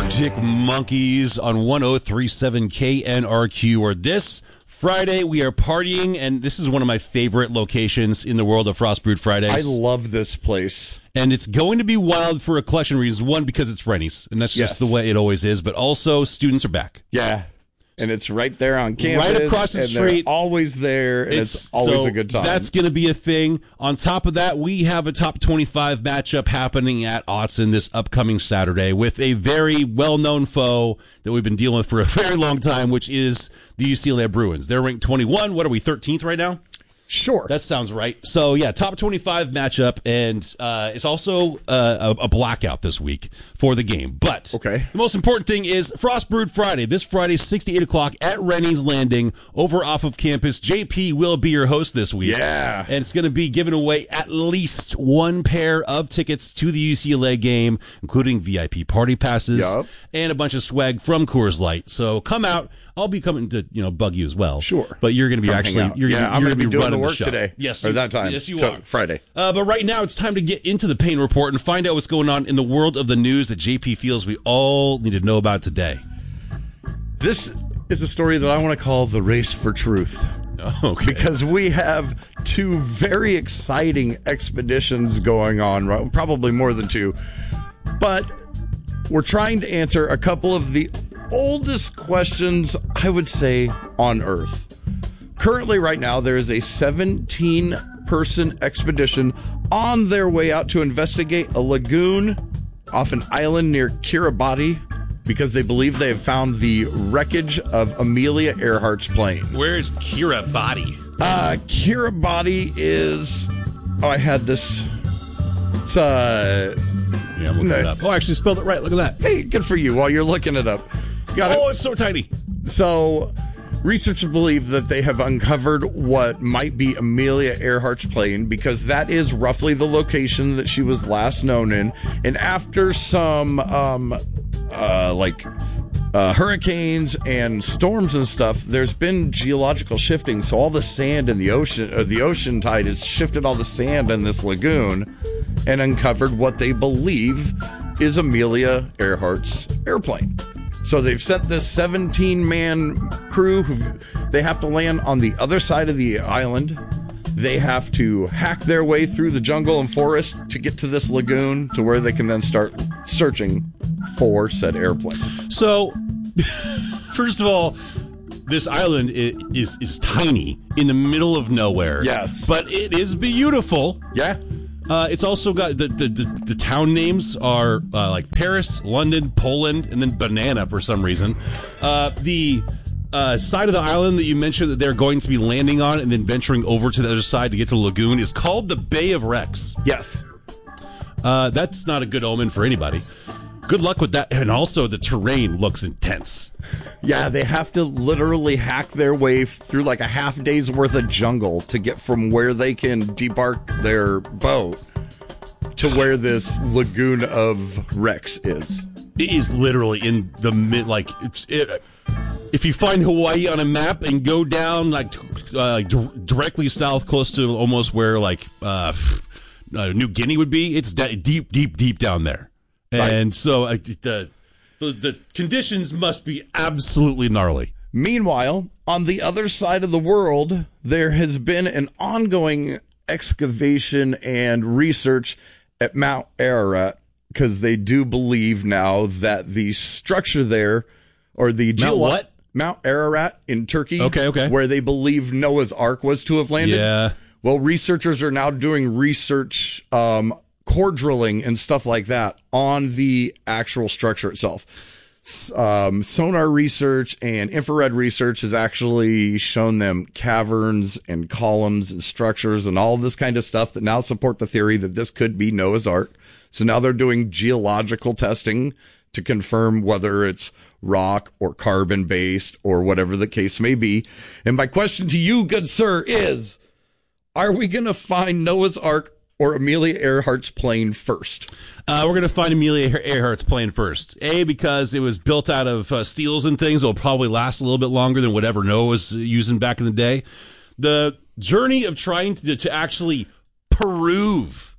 Arctic Monkeys on 1037 KNRQ, where this Friday we are partying, and this is one of my favorite locations in the world of Frost Brewed Fridays. I love this place. And it's going to be wild for a collection of reasons. One, because it's Rennie's, and that's just the way it always is, but also students are back. Yeah. And it's right there on campus. Right across the street. Always there. And it's always a good time. That's going to be a thing. On top of that, we have a top 25 matchup happening at Autzen this upcoming Saturday with a very well-known foe that we've been dealing with for a very long time, which is the UCLA Bruins. They're ranked 21. What are we, 13th right now? Sure. That sounds right. So, yeah, top 25 matchup, and it's also a blackout this week for the game. But the most important thing is Frost Brewed Friday. This Friday, 6 to 8 o'clock at Rennie's Landing over off of campus. JP will be your host this week. Yeah. And it's going to be giving away at least one pair of tickets to the UCLA game, including VIP party passes and a bunch of swag from Coors Light. So come out. I'll be coming to, bug you as well. Sure. But you're going to be I'm going to be doing running the work show today. Yes. Or that time. Yes, you are. Friday. But right now, it's time to get into the Pain Report and find out what's going on in the world of the news that JP feels we all need to know about today. This is a story that I want to call the race for truth. Okay. Because we have two very exciting expeditions going on, probably more than two. But we're trying to answer a couple of the oldest questions, I would say, on Earth. Currently, right now, there is a 17-person expedition on their way out to investigate a lagoon off an island near Kiribati because they believe they have found the wreckage of Amelia Earhart's plane. Where is Kiribati? Kiribati is... Oh, I had this... It's, Yeah, I'm looking it up. Oh, I actually spelled it right. Look at that. Hey, good for you while you're looking it up. Got it. Oh, it's so tiny. So, researchers believe that they have uncovered what might be Amelia Earhart's plane because that is roughly the location that she was last known in. And after some, hurricanes and storms and stuff, there's been geological shifting. So all the sand in the ocean, or the ocean tide has shifted all the sand in this lagoon and uncovered what they believe is Amelia Earhart's airplane. So they've sent this 17-man crew. They have to land on the other side of the island. They have to hack their way through the jungle and forest to get to this lagoon to where they can then start searching for said airplane. So, first of all, this island is tiny in the middle of nowhere. Yes. But it is beautiful. Yeah. It's also got the town names are like Paris, London, Poland, and then banana for some reason. The side of the island that you mentioned that they're going to be landing on and then venturing over to the other side to get to the lagoon is called the Bay of Rex. Yes. That's not a good omen for anybody. Good luck with that. And also the terrain looks intense. Yeah, they have to literally hack their way through like a half day's worth of jungle to get from where they can debark their boat to where this lagoon of Rex is. It is literally in the mid, if you find Hawaii on a map and go down directly south, close to almost where New Guinea would be, it's deep down there. And so the conditions must be absolutely gnarly. Meanwhile, on the other side of the world, there has been an ongoing excavation and research at Mount Ararat because they do believe now that the structure there, or the Mount Ararat in Turkey, where they believe Noah's Ark was to have landed. Yeah. Well, researchers are now doing research, core drilling and stuff like that on the actual structure itself. Sonar research and infrared research has actually shown them caverns and columns and structures and all this kind of stuff that now support the theory that this could be Noah's Ark. So now they're doing geological testing to confirm whether it's rock or carbon based or whatever the case may be. And my question to you, good sir, is, are we going to find Noah's Ark or Amelia Earhart's plane first? We're going to find Amelia Earhart's plane first. A, because it was built out of steels and things. It'll probably last a little bit longer than whatever Noah was using back in the day. The journey of trying to actually prove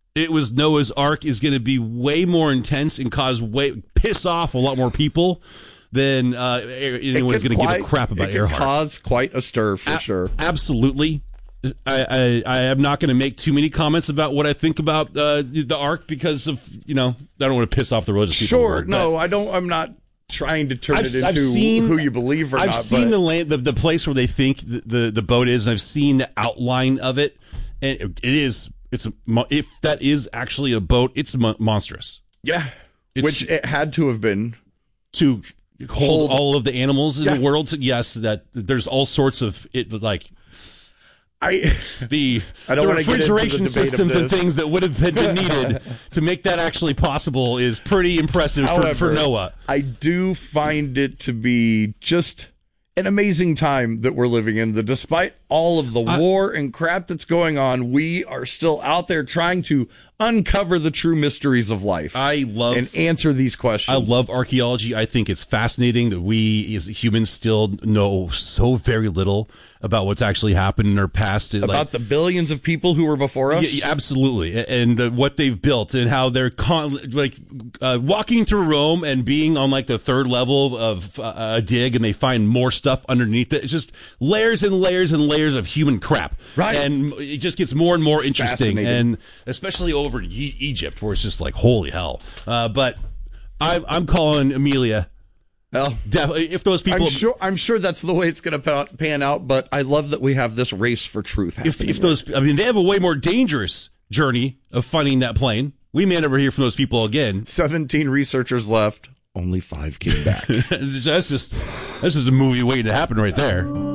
it was Noah's Ark is going to be way more intense and piss off a lot more people than anyone's going to give a crap about Earhart. It could cause quite a stir for sure. Absolutely. I am not going to make too many comments about what I think about the Ark because of, I don't want to piss off the religious people. Sure. No, I don't. I'm not trying to turn it into who you believe or not. I've seen the place where they think the boat is, and I've seen the outline of it, and if that is actually a boat, it's monstrous. Yeah, which it had to have been to hold all of the animals in the world. Yes, that there's all sorts of it like. I don't want to get into the refrigeration systems and things that would have been needed to make that actually possible is pretty impressive. However, for Noah. I do find it to be just an amazing time that we're living in, that despite all of the war and crap that's going on, we are still out there trying to uncover the true mysteries of life. And answer these questions. I love archaeology. I think it's fascinating that we as humans still know so very little about what's actually happened in our past. About the billions of people who were before us? Yeah, absolutely. And what they've built and how they're walking through Rome and being on like the third level of a dig, and they find more stuff underneath it. It's just layers and layers and layers of human crap. Right. And it just gets more and more interesting. And especially over in Egypt, where it's just like, holy hell. But I'm calling Amelia. Well, definitely, if those people, I'm sure that's the way it's going to pan out. But I love that we have this race for truth happening. They have a way more dangerous journey of finding that plane. We may never hear from those people again. 17 researchers left. Only 5 came back. That's just a movie waiting to happen right there.